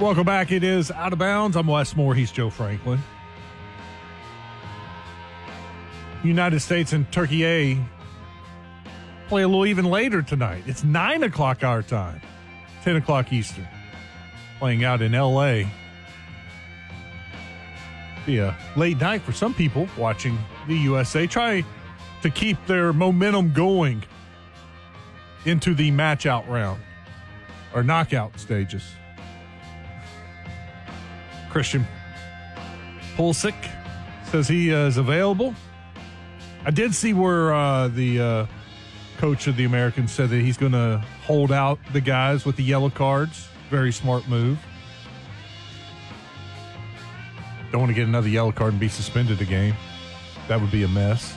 Welcome back. It is Out of Bounds. I'm Wes Moore. He's Joe Franklin. United States and Turkey play a little even later tonight. It's 9 o'clock our time, 10 o'clock Eastern. Playing out in L.A. Be a late night for some people watching the USA. Try to keep their momentum going into the match-out round or knockout stages. Christian Pulisic says he is available. I did see where the coach of the Americans said that he's going to hold out the guys with the yellow cards. Very smart move. Don't want to get another yellow card and be suspended a game. That would be a mess.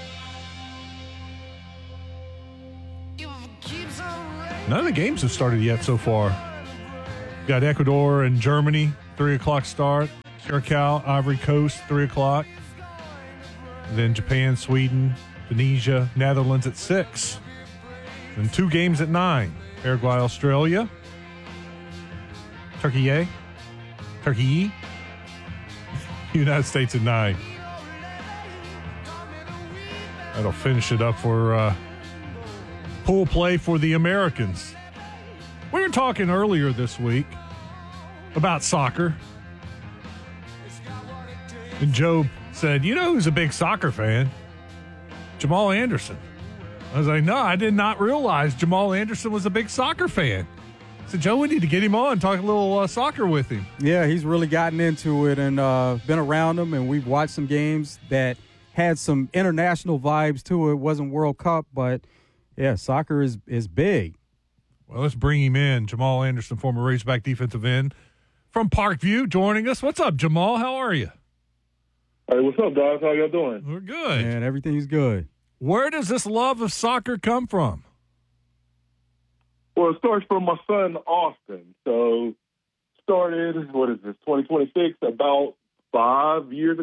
None of the games have started yet so far. Got Ecuador and Germany, 3 o'clock start. Curacao, Ivory Coast, 3 o'clock. Then Japan, Sweden, Tunisia, Netherlands at 6. Then 2 games at 9. Paraguay, Australia. Turkey, United States at 9. That'll finish it up for pool play for the Americans. We were talking earlier this week about soccer. And Joe said, you know who's a big soccer fan? Jamal Anderson. I was like, no, I did not realize Jamal Anderson was a big soccer fan. I said, Joe, we need to get him on, talk a little soccer with him. Yeah, he's really gotten into it and been around him, and we've watched some games that had some international vibes to it. It wasn't World Cup, but, yeah, soccer is big. Well, let's bring him in. Jamal Anderson, former Razorback defensive end from Parkview, joining us. What's up, Jamal? How are you? Hey, what's up, guys? How y'all doing? We're good. And everything's good. Where does this love of soccer come from? Well, it starts from my son, Austin. So, started, 2026, about 6 years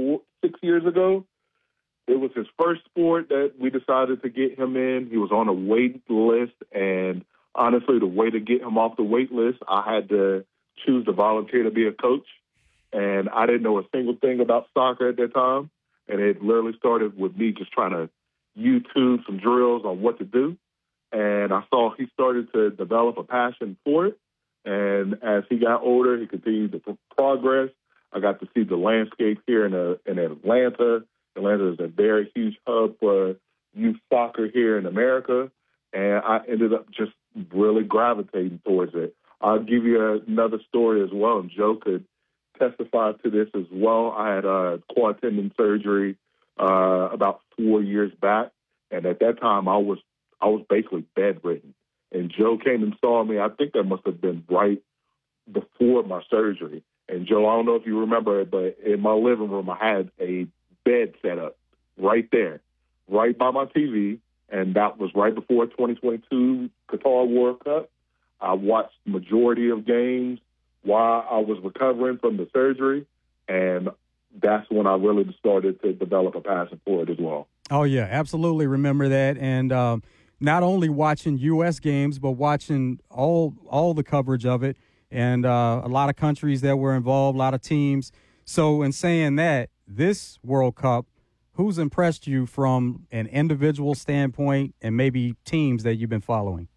ago. It was his first sport that we decided to get him in. He was on a wait list, and honestly, the way to get him off the wait list, I had to choose to volunteer to be a coach. And I didn't know a single thing about soccer at that time. And it literally started with me just trying to YouTube some drills on what to do. And I saw he started to develop a passion for it. And as he got older, he continued to progress. I got to see the landscape here in Atlanta. Atlanta is a very huge hub for youth soccer here in America. And I ended up just really gravitating towards it. I'll give you another story as well, and Joe could testify to this as well. I had a quad tendon surgery about 4 years back, and at that time I was basically bedridden. And Joe came and saw me. I think that must have been right before my surgery. And Joe, I don't know if you remember it, but in my living room I had a bed set up right there, right by my TV, and that was right before 2022 Qatar World Cup. I watched the majority of games while I was recovering from the surgery, and that's when I really started to develop a passion for it as well. Oh, yeah, absolutely remember that. And not only watching U.S. games, but watching all the coverage of it, and a lot of countries that were involved, a lot of teams. So in saying that, this World Cup, who's impressed you from an individual standpoint and maybe teams that you've been following?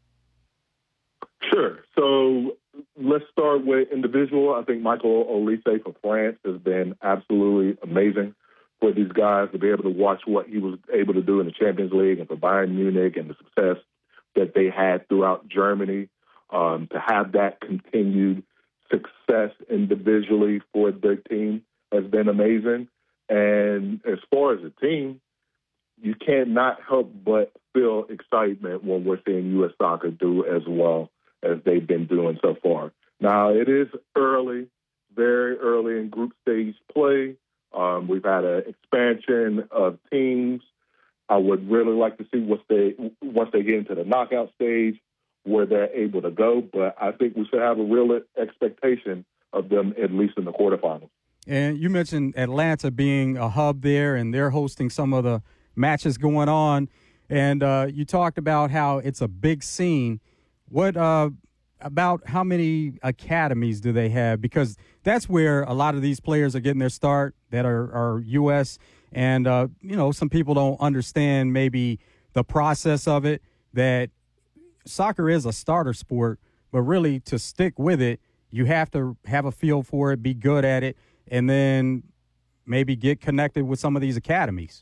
Sure. So let's start with individual. I think Michael Olise for France has been absolutely amazing for these guys to be able to watch what he was able to do in the Champions League and for Bayern Munich and the success that they had throughout Germany. To have that continued success individually for their team has been amazing. And as far as a team, you can't not help but feel excitement when we're seeing U.S. soccer do as well as they've been doing so far. Now, it is early, very early in group stage play. We've had an expansion of teams. I would really like to see once they get into the knockout stage where they're able to go. But I think we should have a real expectation of them at least in the quarterfinals. And you mentioned Atlanta being a hub there, and they're hosting some of the matches going on. And you talked about how it's a big scene. What about how many academies do they have? Because that's where a lot of these players are getting their start that are U.S. And, some people don't understand maybe the process of it, that soccer is a starter sport, but really to stick with it, you have to have a feel for it, be good at it, and then maybe get connected with some of these academies.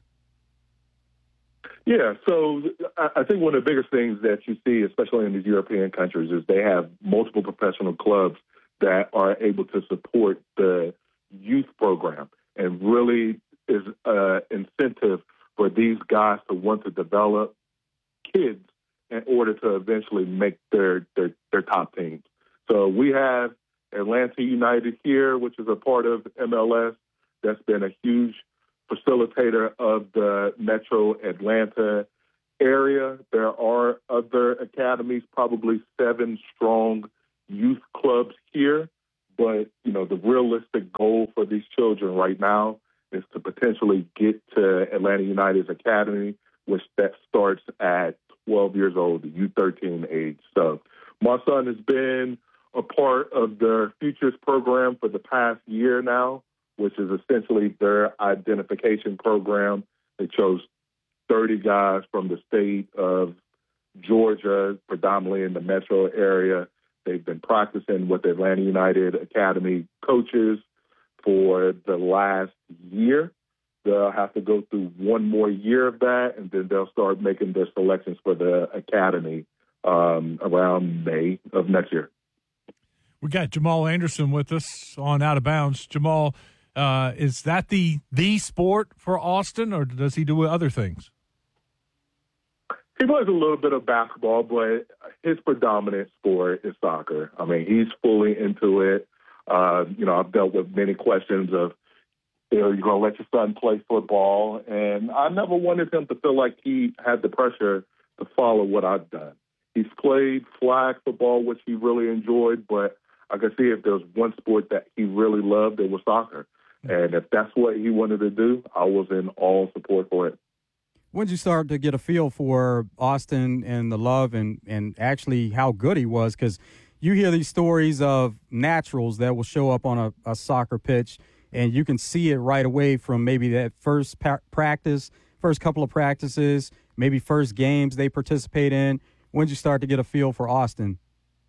Yeah, so I think one of the biggest things that you see, especially in these European countries, is they have multiple professional clubs that are able to support the youth program, and really is an incentive for these guys to want to develop kids in order to eventually make their top teams. So we have Atlanta United here, which is a part of MLS. That's been a huge facilitator of the Metro Atlanta area. There are other academies, probably 7 strong youth clubs here. But, the realistic goal for these children right now is to potentially get to Atlanta United's academy, which that starts at 12 years old, the U13 age. So my son has been a part of their Futures program for the past year now, which is essentially their identification program. They chose 30 guys from the state of Georgia, predominantly in the metro area. They've been practicing with the Atlanta United Academy coaches for the last year. They'll have to go through one more year of that, and then they'll start making their selections for the academy around May of next year. We got Jamal Anderson with us on Out of Bounds. Jamal, is that the sport for Austin, or does he do other things? He plays a little bit of basketball, but his predominant sport is soccer. I mean, he's fully into it. I've dealt with many questions of, you're going to let your son play football. And I never wanted him to feel like he had the pressure to follow what I've done. He's played flag football, which he really enjoyed, but I could see if there was one sport that he really loved, it was soccer. And if that's what he wanted to do, I was in all support for it. When did you start to get a feel for Austin and the love and actually how good he was? Because you hear these stories of naturals that will show up on a soccer pitch, and you can see it right away from maybe that first practice, first couple of practices, maybe first games they participate in. When did you start to get a feel for Austin?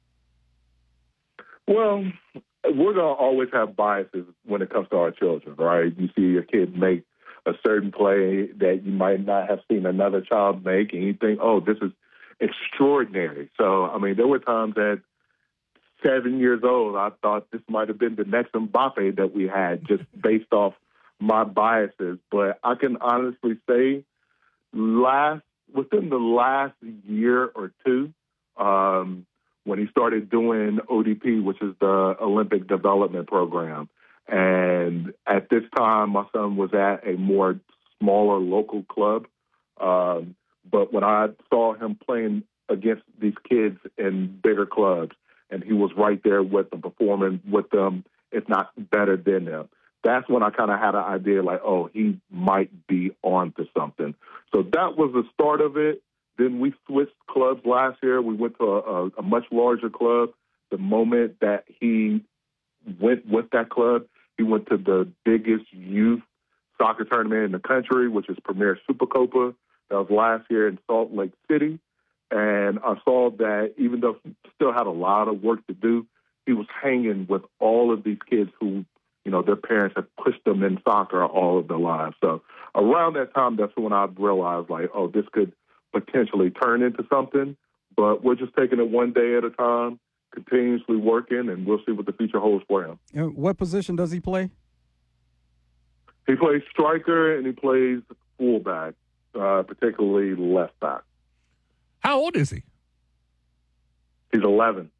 Well, we're going to always have biases when it comes to our children, right? You see your kid make a certain play that you might not have seen another child make, and you think, oh, this is extraordinary. So, I mean, there were times at 7 years old, I thought this might have been the next Mbappe that we had, just based off my biases. But I can honestly say within the last year or two, when he started doing ODP, which is the Olympic Development Program. And at this time, my son was at a more smaller local club. But when I saw him playing against these kids in bigger clubs, and he was right there with them, performing with them, if not better than them, that's when I kind of had an idea like, oh, he might be on to something. So that was the start of it. Then we switched clubs last year. We went to a much larger club. The moment that he went with that club, he went to the biggest youth soccer tournament in the country, which is Premier Supercopa. That was last year in Salt Lake City. And I saw that even though he still had a lot of work to do, he was hanging with all of these kids who, their parents had pushed them in soccer all of their lives. So around that time, that's when I realized, like, oh, this could potentially turn into something. But we're just taking it one day at a time, continuously working, and we'll see what the future holds for him. And what position does he play? He plays striker and he plays fullback, particularly left back. How old is he? He's 11.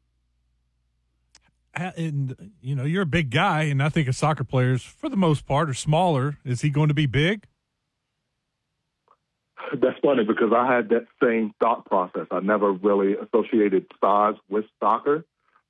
And, you're a big guy, and I think of soccer players, for the most part, are smaller. Is he going to be big? That's funny because I had that same thought process. I never really associated size with soccer.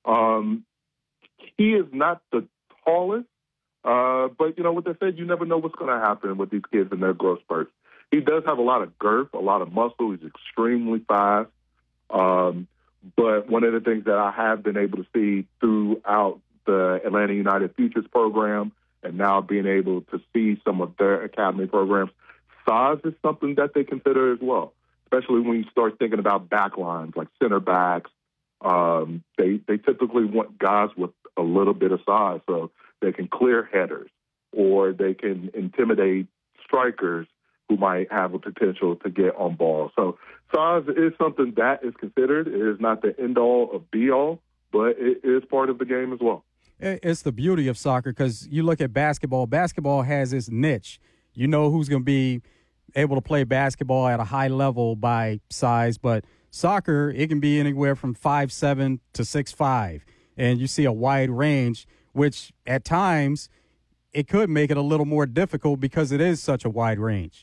He is not the tallest, but what they said, you never know what's going to happen with these kids in their growth spurts. He does have a lot of girth, a lot of muscle. He's extremely fast. But one of the things that I have been able to see throughout the Atlanta United Futures program and now being able to see some of their academy programs, size is something that they consider as well, especially when you start thinking about backlines like center backs. They typically want guys with a little bit of size so they can clear headers or they can intimidate strikers who might have a potential to get on ball. So size is something that is considered. It is not the end-all of be-all, but it is part of the game as well. It's the beauty of soccer because you look at basketball. Basketball has its niche. You know who's going to be able to play basketball at a high level by size, but soccer, it can be anywhere from 5'7" to 6'5", and you see a wide range, which at times it could make it a little more difficult because it is such a wide range.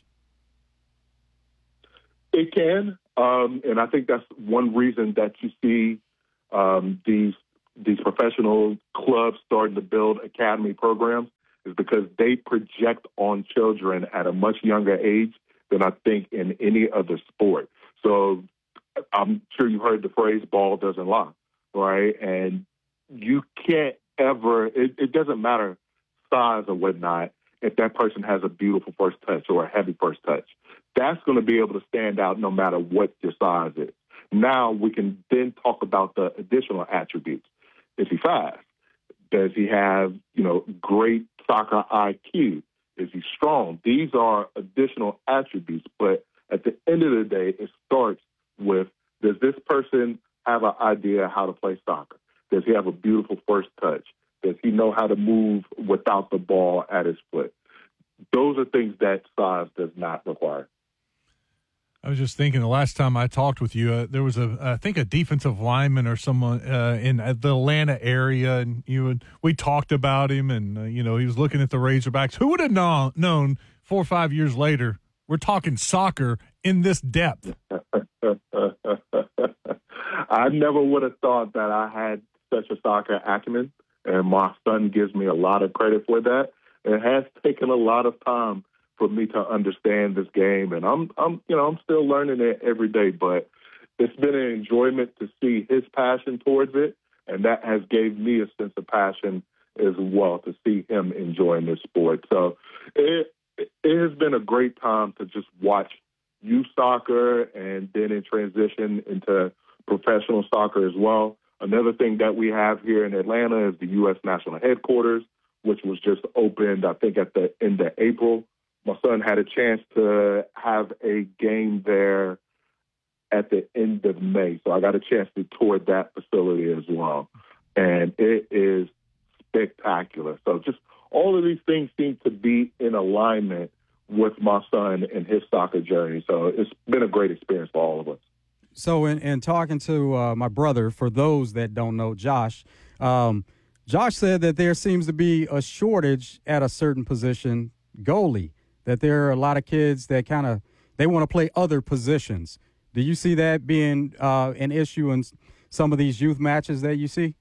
It can, and I think that's one reason that you see these professional clubs starting to build academy programs is because they project on children at a much younger age than I think in any other sport. So I'm sure you heard the phrase "ball doesn't lie," right? And you can't ever. It doesn't matter size or whatnot if that person has a beautiful first touch or a heavy first touch. That's going to be able to stand out no matter what your size is. Now we can then talk about the additional attributes. Is he fast? Does he have, great soccer IQ? Is he strong? These are additional attributes. But at the end of the day, it starts with, does this person have an idea how to play soccer? Does he have a beautiful first touch? Does he know how to move without the ball at his foot? Those are things that size does not require. I was just thinking the last time I talked with you, there was I think a defensive lineman or someone in the Atlanta area, and we talked about him, and he was looking at the Razorbacks. Who would have known 4 or 5 years later we're talking soccer in this depth? I never would have thought that I had such a soccer acumen, and my son gives me a lot of credit for that. It has taken a lot of time for me to understand this game, and I'm still learning it every day. But it's been an enjoyment to see his passion towards it, and that has gave me a sense of passion as well to see him enjoying this sport. So it has been a great time to just watch youth soccer and then in transition into professional soccer as well. Another thing that we have here in Atlanta is the U.S. National Headquarters, which was just opened, I think, at the end of April. My son had a chance to have a game there at the end of May, so I got a chance to tour that facility as well. And it is spectacular. So just all of these things seem to be in alignment with my son and his soccer journey. So it's been a great experience for all of us. So in talking to my brother, for those that don't know Josh, Josh said that there seems to be a shortage at a certain position, goalie, that there are a lot of kids that they want to play other positions. Do you see that being an issue in some of these youth matches that you see?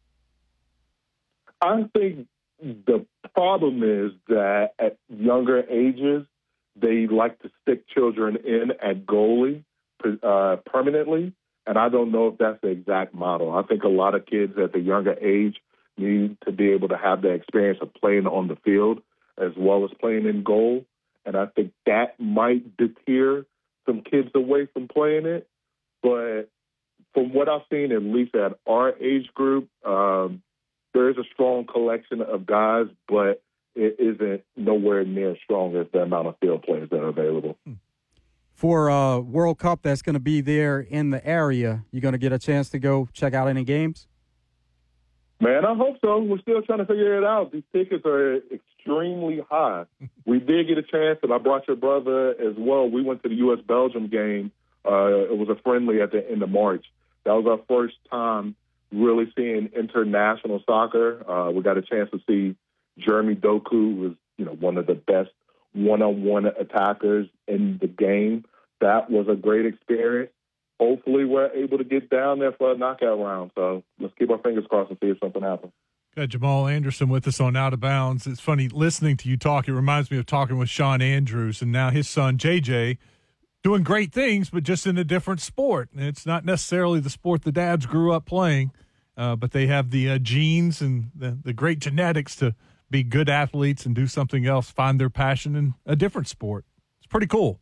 I think the problem is that at younger ages, they like to stick children in at goalie permanently, and I don't know if that's the exact model. I think a lot of kids at the younger age need to be able to have the experience of playing on the field as well as playing in goal, and I think that might deter some kids away from playing it. But from what I've seen, at least at our age group, there is a strong collection of guys, but it isn't nowhere near as strong as the amount of field players that are available. For World Cup that's going to be there in the area, you going to get a chance to go check out any games? Man, I hope so. We're still trying to figure it out. These tickets are extremely high. We did get a chance, and I brought your brother as well. We went to the U.S.-Belgium game. It was a friendly at the end of March. That was our first time really seeing international soccer. We got a chance to see Jeremy Doku, who was one of the best one-on-one attackers in the game. That was a great experience. Hopefully we're able to get down there for a knockout round. So let's keep our fingers crossed and see if something happens. Got Jamal Anderson with us on Out of Bounds. It's funny listening to you talk. It reminds me of talking with Sean Andrews, and now his son, JJ, doing great things, but just in a different sport. And it's not necessarily the sport the dads grew up playing, but they have the genes and the great genetics to be good athletes and do something else, find their passion in a different sport. It's pretty cool.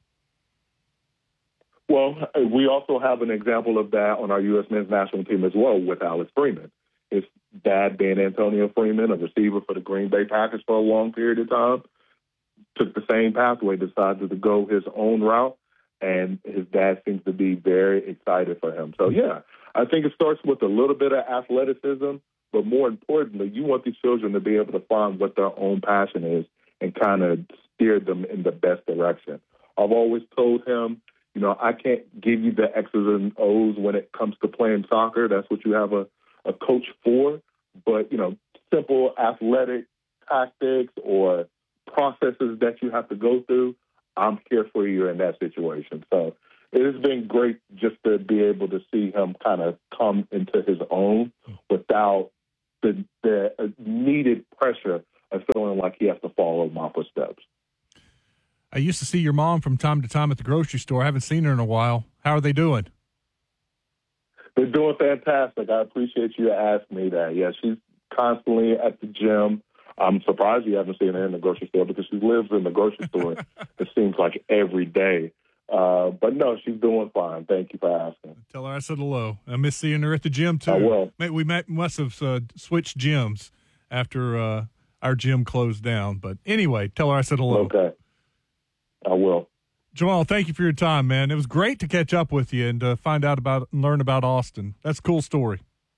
Well, we also have an example of that on our U.S. men's national team as well with Alex Freeman. His dad being Antonio Freeman, a receiver for the Green Bay Packers for a long period of time, took the same pathway, decided to go his own route, and his dad seems to be very excited for him. So, yeah, I think it starts with a little bit of athleticism, but more importantly, you want these children to be able to find what their own passion is and kind of steer them in the best direction. I've always told him, I can't give you the X's and O's when it comes to playing soccer. That's what you have a coach for. But, simple athletic tactics or processes that you have to go through, I'm here for you in that situation. So it has been great just to be able to see him kind of come into his own without the needed pressure of feeling like he has to follow my footsteps. I used to see your mom from time to time at the grocery store. I haven't seen her in a while. How are they doing? They're doing fantastic. I appreciate you asking me that. Yeah, she's constantly at the gym. I'm surprised you haven't seen her in the grocery store because she lives in the grocery store, it seems like, every day. But, no, she's doing fine. Thank you for asking. Tell her I said hello. I miss seeing her at the gym, too. I will. We must have switched gyms after our gym closed down. But anyway, tell her I said hello. Okay. I will. Jamal, thank you for your time, man. It was great to catch up with you and find out about and learn about Austin. That's a cool story.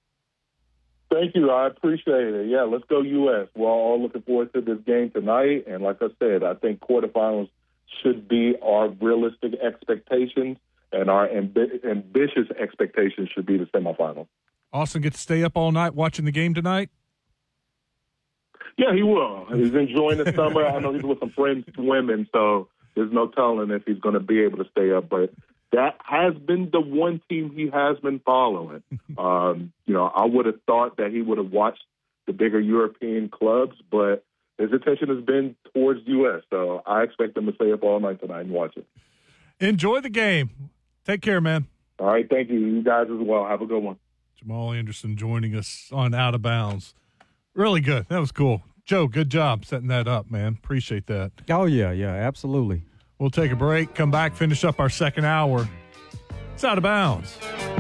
Thank you. I appreciate it. Yeah, let's go U.S. We're all looking forward to this game tonight. And like I said, I think quarterfinals should be our realistic expectations, and our ambitious expectations should be the semifinals. Austin get to stay up all night watching the game tonight? Yeah, he will. He's enjoying the summer. I know he's with some friends swimming, so there's no telling if he's going to be able to stay up. But that has been the one team he has been following. I would have thought that he would have watched the bigger European clubs, but his attention has been towards U.S., so I expect him to stay up all night tonight and watch it. Enjoy the game. Take care, man. All right, thank you. You guys as well. Have a good one. Jamal Anderson joining us on Out of Bounds. Really good. That was cool. Joe, good job setting that up, man. Appreciate that. Oh, yeah, absolutely. We'll take a break, come back, finish up our second hour. It's Out of Bounds.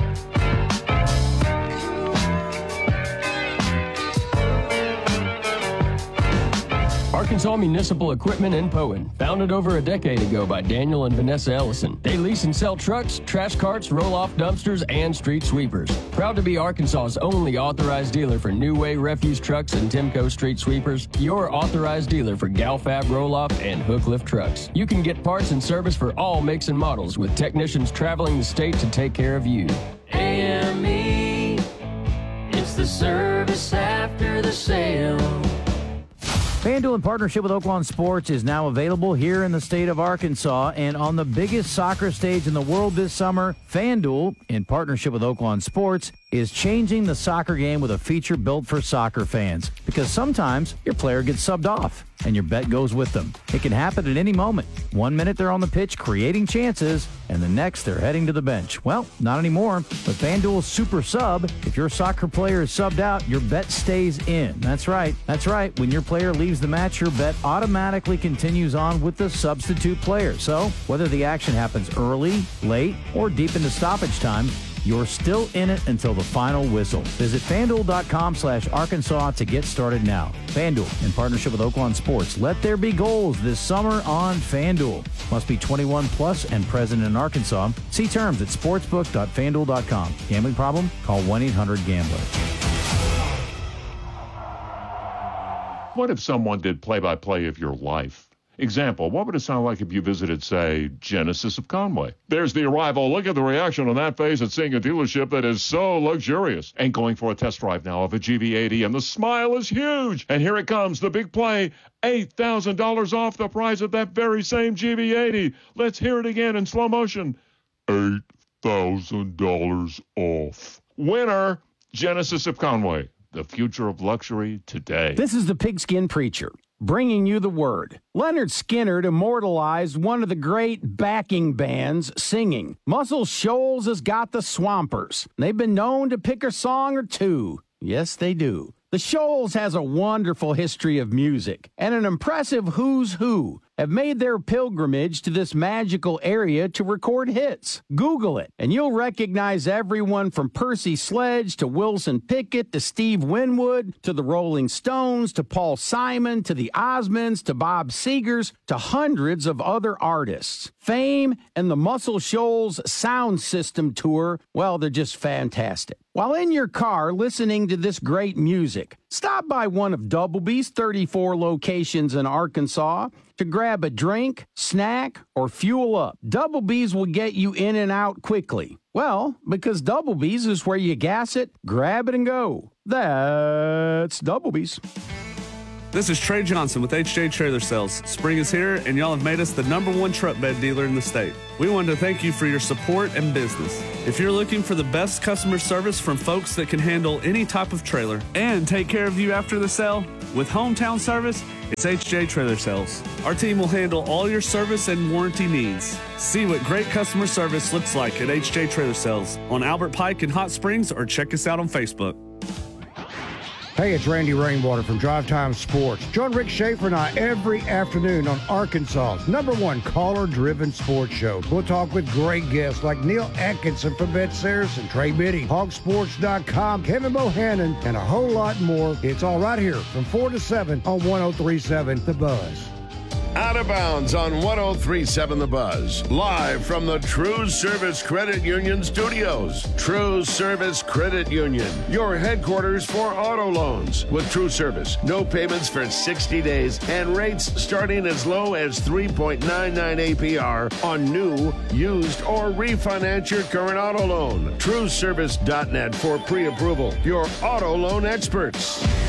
Arkansas Municipal Equipment in Poen, founded over a decade ago by Daniel and Vanessa Ellison. They lease and sell trucks, trash carts, roll-off dumpsters, and street sweepers. Proud to be Arkansas's only authorized dealer for New Way refuse trucks and Timco street sweepers, your authorized dealer for Galfab roll-off and hook lift trucks. You can get parts and service for all makes and models with technicians traveling the state to take care of you. AME, it's the service after the sale. FanDuel, in partnership with Oaklawn Sports, is now available here in the state of Arkansas. And on the biggest soccer stage in the world this summer, FanDuel, in partnership with Oaklawn Sports, is changing the soccer game with a feature built for soccer fans. Because sometimes your player gets subbed off and your bet goes with them. It can happen at any moment. 1 minute they're on the pitch creating chances, and the next they're heading to the bench. Well, not anymore. With FanDuel's Super Sub, if your soccer player is subbed out, your bet stays in. That's right. When your player leaves the match, your bet automatically continues on with the substitute player. So, whether the action happens early, late, or deep into stoppage time, you're still in it until the final whistle. Visit FanDuel.com/Arkansas to get started now. FanDuel, in partnership with Oaklawn Sports. Let there be goals this summer on FanDuel. Must be 21 plus and present in Arkansas. See terms at sportsbook.fanduel.com. Gambling problem? Call 1-800-GAMBLER. What if someone did play-by-play of your life? Example, what would it sound like if you visited, say, Genesis of Conway? There's the arrival. Look at the reaction on that face at seeing a dealership that is so luxurious. And going for a test drive now of a GV80, and the smile is huge. And here it comes, the big play, $8,000 off the price of that very same GV80. Let's hear it again in slow motion. $8,000 off. Winner, Genesis of Conway. The future of luxury today. This is the Pigskin Preacher. bringing you the word. Leonard Skinner immortalized one of the great backing bands singing. Muscle Shoals has got the Swampers. They've been known to pick a song or two. Yes, they do. The Shoals has a wonderful history of music and an impressive who's who have made their pilgrimage to this magical area to record hits. Google it, and you'll recognize everyone from Percy Sledge to Wilson Pickett to Steve Winwood to the Rolling Stones to Paul Simon to the Osmonds to Bob Seger's to hundreds of other artists. Fame and the Muscle Shoals Sound System Tour, well, they're just fantastic. While in your car listening to this great music, stop by one of Doublebee's 34 locations in Arkansas to grab a drink, snack, or fuel up. Doublebee's will get you in and out quickly. Well, because Doublebee's is where you gas it, grab it, and go. That's Doublebee's. This is Trey Johnson with HJ Trailer Sales. Spring is here, and y'all have made us the #1 truck bed dealer in the state. We wanted to thank you for your support and business. If you're looking for the best customer service from folks that can handle any type of trailer and take care of you after the sale, with hometown service, it's HJ Trailer Sales. Our team will handle all your service and warranty needs. See what great customer service looks like at HJ Trailer Sales on Albert Pike in Hot Springs, or check us out on Facebook. Hey, it's Randy Rainwater from Drive Time Sports. Join Rick Schaefer and I every afternoon on Arkansas's #1 caller-driven sports show. We'll talk with great guests like Neil Atkinson from Bet Saracen, Trey Biddy, Hogsports.com, Kevin Bohannon, and a whole lot more. It's all right here from 4 to 7 on 103.7 The Buzz. Out of Bounds on 103.7 The Buzz. Live from the True Service Credit Union studios. True Service Credit Union, your headquarters for auto loans. With True Service, no payments for 60 days and rates starting as low as 3.99 APR on new, used, or refinance your current auto loan. TrueService.net for pre-approval. Your auto loan experts.